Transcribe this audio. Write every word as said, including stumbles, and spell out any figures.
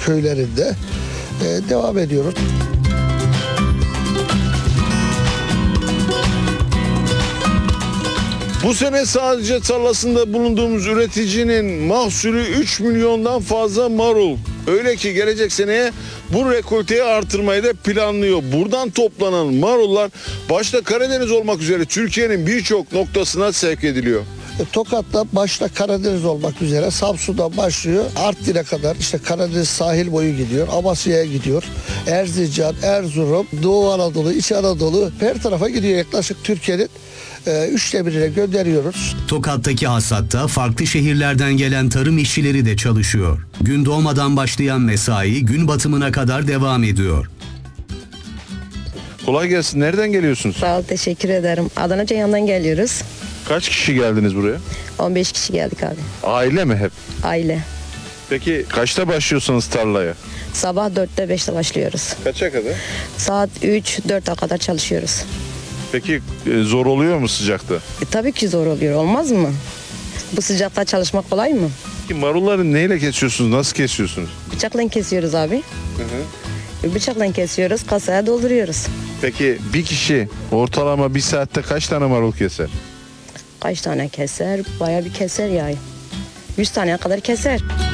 köylerinde e, devam ediyoruz. Bu sene sadece tarlasında bulunduğumuz üreticinin mahsulü üç milyondan fazla marul. Öyle ki gelecek seneye bu rekolteyi artırmayı da planlıyor. Buradan toplanan marullar başta Karadeniz olmak üzere Türkiye'nin birçok noktasına sevk ediliyor. Tokat'ta başta Karadeniz olmak üzere Samsun'dan başlıyor. Artvin'e kadar işte Karadeniz sahil boyu gidiyor. Amasya'ya gidiyor. Erzincan, Erzurum, Doğu Anadolu, İç Anadolu her tarafa gidiyor. Yaklaşık Türkiye'nin e, üçte birine gönderiyoruz. Tokat'taki hasatta farklı şehirlerden gelen tarım işçileri de çalışıyor. Gün doğmadan başlayan mesai gün batımına kadar devam ediyor. Kolay gelsin. Nereden geliyorsunuz? Sağ ol, teşekkür ederim. Adana Ceyhan'dan geliyoruz. Kaç kişi geldiniz buraya? on beş kişi geldik abi. Aile mi hep? Aile. Peki kaçta başlıyorsunuz tarlaya? Sabah dörtte beşte başlıyoruz. Kaça kadar? Saat üç dörde kadar çalışıyoruz. Peki e, zor oluyor mu sıcakta? E, tabii ki zor oluyor, olmaz mı? Bu sıcakta çalışmak kolay mı? Peki marulları neyle kesiyorsunuz? Nasıl kesiyorsunuz? Bıçakla kesiyoruz abi. Hı hı. Bıçakla kesiyoruz, kasaya dolduruyoruz. Peki bir kişi ortalama bir saatte kaç tane marul keser? Kaç tane keser? Bayağı bir keser yani. yüz taneye kadar keser.